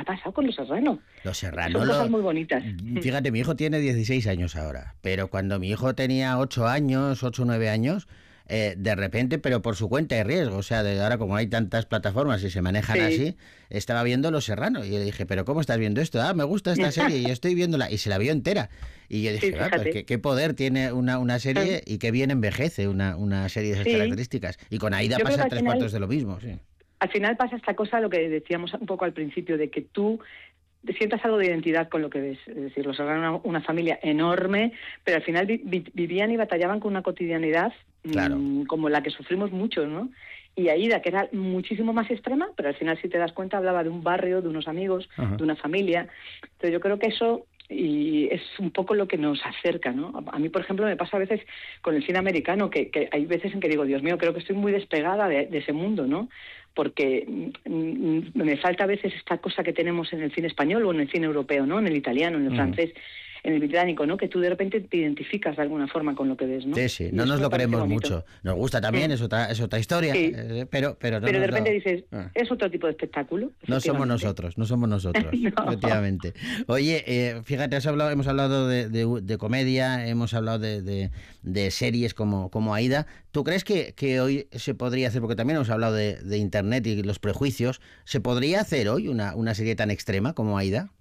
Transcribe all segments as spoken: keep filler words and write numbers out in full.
pasado con Los Serrano. Los Serrano. Son lo... cosas muy bonitas. Fíjate, mi hijo tiene dieciséis años ahora, pero cuando mi hijo tenía ocho años, ocho o nueve años, eh, de repente, pero por su cuenta y riesgo, o sea, de ahora como hay tantas plataformas y se manejan Sí. así, estaba viendo Los Serrano. Y yo le dije, ¿pero cómo estás viendo esto? Ah, me gusta esta serie y yo estoy viéndola. Y se la vio entera. Y yo dije, Sí, ah, pues fíjate. ¿qué, qué poder tiene una, una serie y qué bien envejece una, una serie de esas Sí. características. Y con Aída Yo creo pasa que al tres final- cuartos de lo mismo, sí. Al final pasa esta cosa, lo que decíamos un poco al principio, de que tú sientas algo de identidad con lo que ves. Es decir, Los Serrano eran una, una familia enorme, pero al final vi, vi, vivían y batallaban con una cotidianidad Claro. mmm, como la que sufrimos muchos, ¿no? Y Aída, que era muchísimo más extrema, pero al final, si te das cuenta, hablaba de un barrio, de unos amigos, Ajá. de una familia. Entonces yo creo que eso y es un poco lo que nos acerca, ¿no? A mí, por ejemplo, me pasa a veces con el cine americano, que, que hay veces en que digo, Dios mío, creo que estoy muy despegada de, de ese mundo, ¿no? Porque mm, me falta a veces esta cosa que tenemos en el cine español o en el cine europeo, ¿no? En el italiano, en el Mm. francés, en el británico, ¿no? Que tú de repente te identificas de alguna forma con lo que ves, ¿no? Sí, sí, Y no eso nos me lo parece creemos bonito. mucho. Nos gusta también, Mm. es otra es otra historia, Sí. eh, pero pero no Pero nos de repente lo- dices, Ah. es otro tipo de espectáculo. No somos efectivamente. nosotros, no somos nosotros, No. efectivamente. Oye, eh, fíjate, has hablado, hemos hablado de, de, de comedia, hemos hablado de, de, de series como, como Aída. ¿Tú crees que, que hoy se podría hacer, porque también hemos hablado de, de Internet y los prejuicios, ¿se podría hacer hoy una, una serie tan extrema como Aída?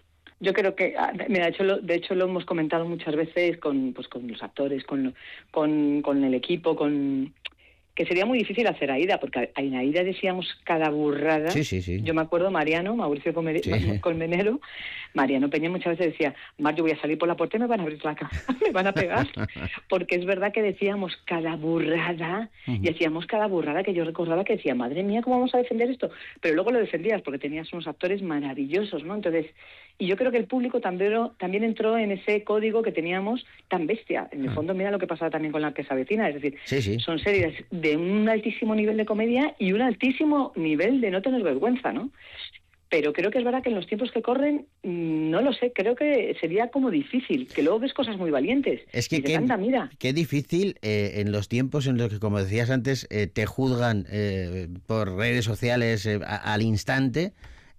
Yo creo que, ah, mira, de hecho, lo, de hecho lo hemos comentado muchas veces con, pues, con los actores, con, lo- con, con el equipo, con que sería muy difícil hacer Aída, porque en Aída decíamos cada burrada. Sí, sí, sí. Yo me acuerdo, Mariano, Mauricio Come- Sí. Colmenero, Mariano Peña muchas veces decía, Mar, yo voy a salir por la puerta y me van a abrir la cara, me van a pegar. Porque es verdad que decíamos cada burrada Ujú. y hacíamos cada burrada que yo recordaba que decía, madre mía, ¿cómo vamos a defender esto? Pero luego lo defendías porque tenías unos actores maravillosos, ¿no? Entonces, y yo creo que el público también, también entró en ese código que teníamos tan bestia. En el Ah. fondo, mira lo que pasaba también con La que se avecina, es decir, Sí, sí. son series de un altísimo nivel de comedia y un altísimo nivel de no tener vergüenza, ¿no? Pero creo que es verdad que en los tiempos que corren, mmm, no lo sé, creo que sería como difícil, que luego ves cosas muy valientes. Es que y dices, qué, anda, mira. qué difícil eh, en los tiempos en los que, como decías antes, eh, te juzgan eh, por redes sociales eh, a- al instante,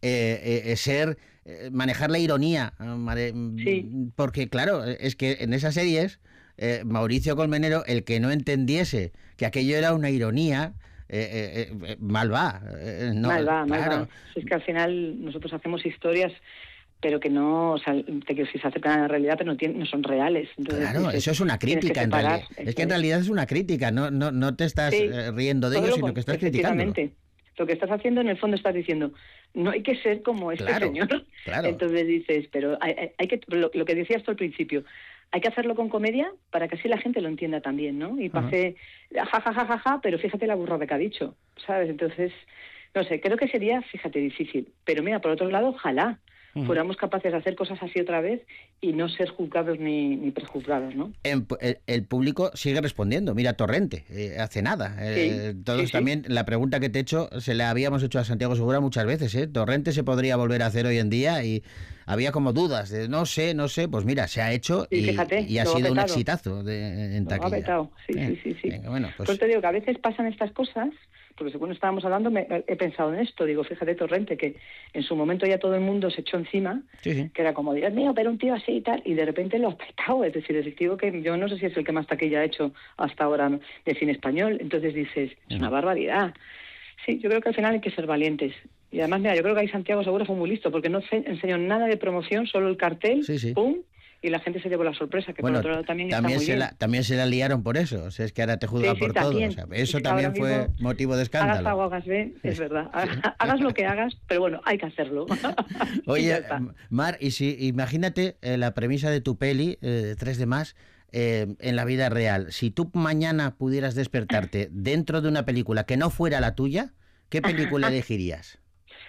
eh, eh, ser, eh, manejar la ironía, eh, mare- Sí. porque claro, es que en esas series, eh, Mauricio Colmenero, el que no entendiese que aquello era una ironía, eh, eh, eh, mal va. eh, no, mal va, mal claro. va. Es que al final nosotros hacemos historias, pero que no, o sea, te quiero decir, se acercan a la realidad, pero no, tienen, no son reales. Entonces, Claro, dices, eso es una tienes que crítica en separar, realidad. Es eso que en es. realidad es una crítica, no, no, no te estás Sí, eh, riendo de todo ellos, lo sino con- que estás criticándolo. efectivamente. Lo que estás haciendo en el fondo estás diciendo, no hay que ser como este Claro, señor. claro. Entonces dices, pero hay, hay- hay que, lo, lo que decías tú al principio, hay que hacerlo con comedia para que así la gente lo entienda también, ¿no? Y Ajá. pase, ja, ja, ja, ja, ja, pero fíjate la burrada que ha dicho, ¿sabes? Entonces, no sé, creo que sería, fíjate, difícil. Pero mira, por otro lado, ojalá Ujú. fuéramos capaces de hacer cosas así otra vez y no ser juzgados ni, ni prejuzgados, ¿no? En- el, el público sigue respondiendo. Mira, Torrente, eh, hace nada. Eh, Sí, todos sí, sí. también, la pregunta que te he hecho, se la habíamos hecho a Santiago Segura muchas veces. ¿eh? Torrente se podría volver a hacer hoy en día y había como dudas de no sé, no sé. Pues mira, se ha hecho Y y, fíjate, y ha lo ha sido un petado. exitazo de, en Lo ha taquilla. petado, sí, Eh, sí, sí, sí. venga, bueno, pues, Pues te digo que a veces pasan estas cosas, porque según estábamos hablando me, he pensado en esto, digo, fíjate Torrente, que en su momento ya todo el mundo se echó encima, sí, sí. que era como, Dios mío, pero un tío así y tal, y de repente lo ha petado, es decir, es el tío que yo no sé si es el que más taquilla ha hecho hasta ahora de cine español, entonces dices, es una Ujú. barbaridad. Sí, yo creo que al final hay que ser valientes. Y además, mira, yo creo que ahí Santiago Segura fue muy listo, porque no se- enseñó nada de promoción, solo el cartel, Sí, sí. pum, y la gente se llevó la sorpresa, que Bueno, por otro lado también, está también muy se bien. la, también se la liaron por eso. O sea, es que ahora te juzgan Sí, sí, por todo. también. O sea, Es eso que también ahora fue mismo, motivo de Hagas escándalo. o hagas bien, es verdad. Hagas lo que hagas, pero bueno, hay que hacerlo. Y Oye, ya está. Mar, y si imagínate eh, la premisa de tu peli, eh, de tres de más, eh, en la vida real. Si tú mañana pudieras despertarte dentro de una película que no fuera la tuya, ¿qué película elegirías?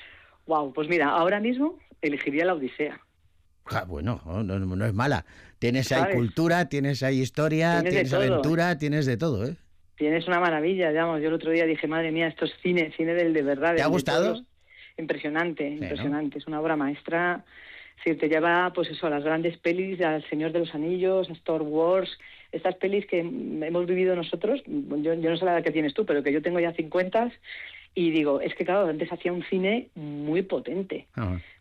Wow, pues mira, ahora mismo elegiría La Odisea. Ja, bueno, no, no, no es mala. Tienes ahí ¿Sabes? cultura, tienes ahí historia, Tienes de tienes todo, aventura, tienes de todo, ¿eh? Tienes una maravilla, digamos. Yo el otro día dije, madre mía, esto es cine, cine del de verdad. ¿Te del ha de gustado? todos los- Impresionante, ¿no? impresionante. Es una obra maestra. Sí, te lleva, pues eso, a las grandes pelis, al Señor de los Anillos, a Star Wars, estas pelis que hemos vivido nosotros. Yo, yo no sé la edad que tienes tú, pero que yo tengo ya cincuenta y digo, es que claro, antes hacía un cine muy potente. Ajá.